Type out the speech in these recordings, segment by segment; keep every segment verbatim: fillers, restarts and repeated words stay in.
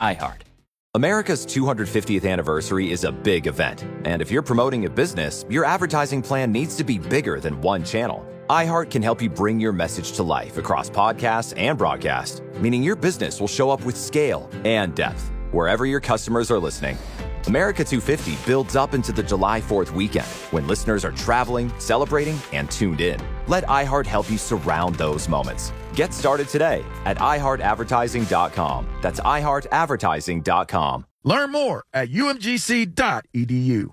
iHeart. America's two hundred fiftieth anniversary is a big event, and if you're promoting a business, your advertising plan needs to be bigger than one channel. iHeart can help you bring your message to life across podcasts and broadcast, meaning your business will show up with scale and depth wherever your customers are listening. America two fifty builds up into the July fourth weekend when listeners are traveling, celebrating, and tuned in. Let iHeart help you surround those moments. Get started today at i heart advertising dot com. That's i heart advertising dot com. Learn more at u m g c dot e d u.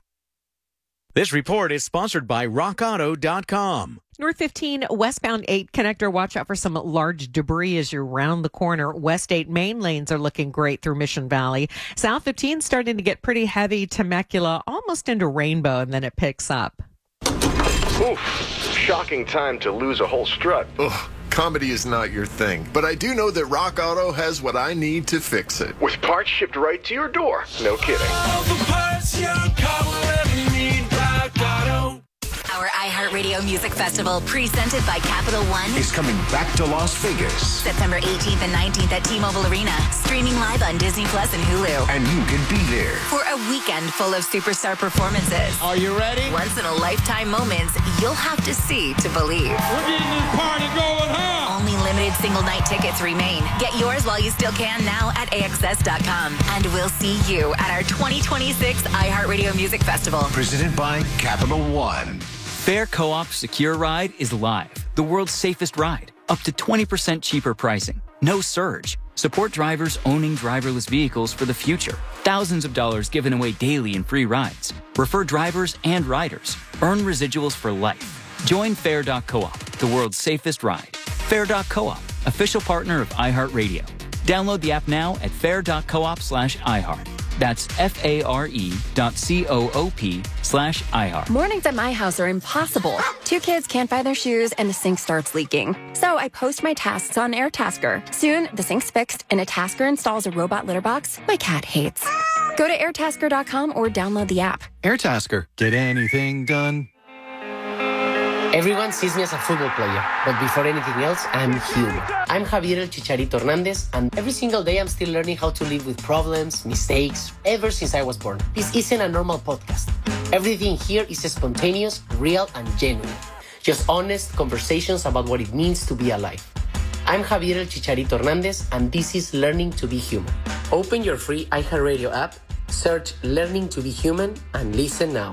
This report is sponsored by rock auto dot com. North fifteen, westbound eight connector. Watch out for some large debris as you round the corner. West eight main lanes are looking great through Mission Valley. South fifteen starting to get pretty heavy. Temecula almost into Rainbow, and then it picks up. Oof, shocking time to lose a whole strut. Ugh, comedy is not your thing, but I do know that Rock Auto has what I need to fix it. With parts shipped right to your door. No kidding. All the parts your car will ever need, Rock Auto. Our iHeartRadio Music Festival, presented by Capital One, is coming back to Las Vegas. September eighteenth and nineteenth at T-Mobile Arena. Streaming live on Disney Plus and Hulu. And you can be there for a weekend full of superstar performances. Are you ready? Once in a lifetime moments you'll have to see to believe. We're getting this party going, huh? Only limited single night tickets remain. Get yours while you still can now at A X S dot com. And we'll see you at our twenty twenty-six iHeartRadio Music Festival. Presented by Capital One. Fair Co-op Secure Ride is live. The world's safest ride. Up to twenty percent cheaper pricing. No surge. Support drivers owning driverless vehicles for the future. Thousands of dollars given away daily in free rides. Refer drivers and riders. Earn residuals for life. Join Fair dot Co-op, the world's safest ride. Fair dot Co-op, official partner of iHeartRadio. Download the app now at fair dot coop slash iHeart. That's F-A-R-E dot C-O-O-P slash iHeart. Mornings at my house are impossible. Two kids can't find their shoes and the sink starts leaking. So I post my tasks on AirTasker. Soon, the sink's fixed and a tasker installs a robot litter box my cat hates. Go to air tasker dot com or download the app. AirTasker. Get anything done? Everyone sees me as a football player, but before anything else, I'm human. I'm Javier El Chicharito Hernandez, and every single day I'm still learning how to live with problems, mistakes, ever since I was born. This isn't a normal podcast. Everything here is spontaneous, real, and genuine. Just honest conversations about what it means to be alive. I'm Javier El Chicharito Hernandez, and this is Learning to Be Human. Open your free iHeartRadio app, search Learning to Be Human, and listen now.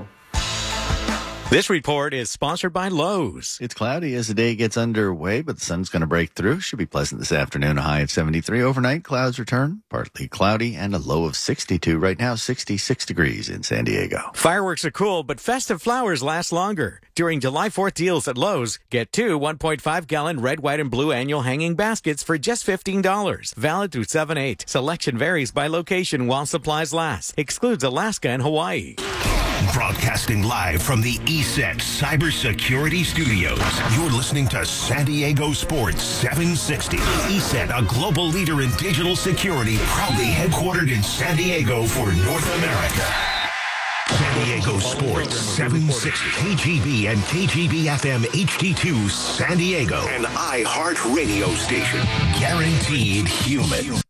This report is sponsored by Lowe's. It's cloudy as the day gets underway, but the sun's going to break through. Should be pleasant this afternoon, a high of seventy-three. Overnight, clouds return, partly cloudy, and a low of sixty-two. Right now, sixty-six degrees in San Diego. Fireworks are cool, but festive flowers last longer. During July fourth deals at Lowe's, get two one point five gallon red, white, and blue annual hanging baskets for just fifteen dollars. Valid through seven eight. Selection varies by location while supplies last. Excludes Alaska and Hawaii. Broadcasting live from the E S E T Cybersecurity Studios. You're listening to San Diego Sports seven sixty. E S E T, a global leader in digital security, proudly headquartered in San Diego for North America. San Diego Sports seven sixty. K G B and K G B F M H D two San Diego. An iHeart radio station. Guaranteed human.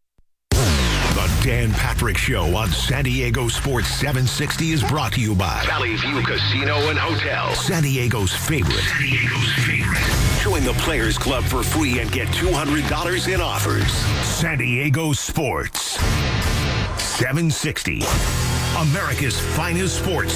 The Dan Patrick Show on San Diego Sports seven sixty is brought to you by Valley View Casino and Hotel. San Diego's favorite. San Diego's favorite. Join the Players Club for free and get two hundred dollars in offers. San Diego Sports seven sixty. America's finest sports